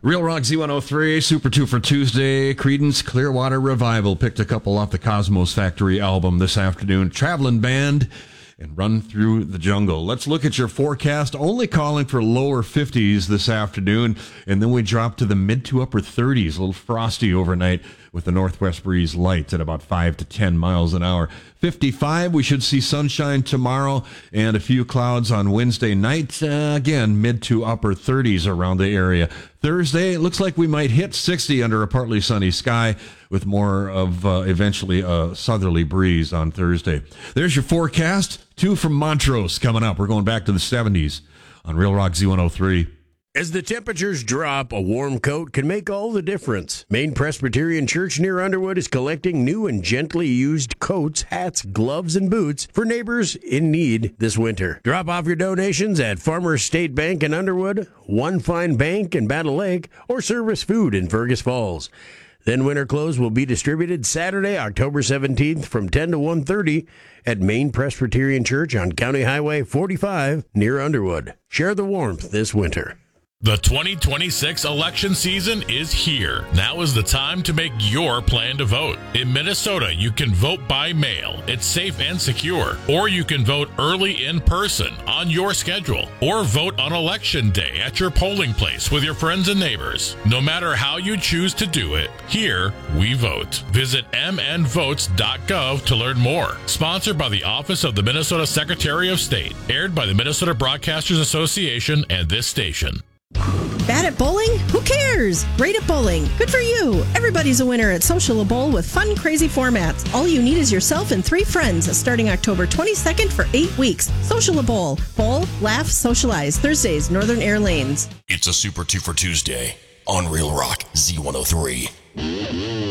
Real Rock Z103, Super 2 for Tuesday. Creedence Clearwater Revival picked a couple off the Cosmos Factory album this afternoon. Traveling Band and Run Through the Jungle. Let's look at your forecast. Only calling for lower 50s this afternoon, and then we drop to the mid to upper 30s. A little frosty overnight with the northwest breeze light at about 5 to 10 miles an hour. 55, we should see sunshine tomorrow and a few clouds on Wednesday night. Again, mid to upper 30s around the area. Thursday, it looks like we might hit 60 under a partly sunny sky with more of eventually a southerly breeze on Thursday. There's your forecast. 2 from Montrose coming up. We're going back to the 70s on Real Rock Z103. As the temperatures drop, a warm coat can make all the difference. Maine Presbyterian Church near Underwood is collecting new and gently used coats, hats, gloves, and boots for neighbors in need this winter. Drop off your donations at Farmers State Bank in Underwood, One Fine Bank in Battle Lake, or Service Food in Fergus Falls. Then winter clothes will be distributed Saturday, October 17th from 10 to 1:30 at Maine Presbyterian Church on County Highway 45 near Underwood. Share the warmth this winter. The 2026 election season is here. Now is the time to make your plan to vote. In Minnesota, you can vote by mail. It's safe and secure. Or you can vote early in person on your schedule. Or vote on election day at your polling place with your friends and neighbors. No matter how you choose to do it, here we vote. Visit mnvotes.gov to learn more. Sponsored by the Office of the Minnesota Secretary of State. Aired by the Minnesota Broadcasters Association and this station. Bad at bowling? Who cares? Great at bowling. Good for you. Everybody's a winner at Social Bowl with fun, crazy formats. All you need is yourself and 3 friends starting October 22nd for 8 weeks. Social Bowl. Bowl, laugh, socialize. Thursdays, Northern Air Lanes. It's a Super 2 for Tuesday on Real Rock Z103.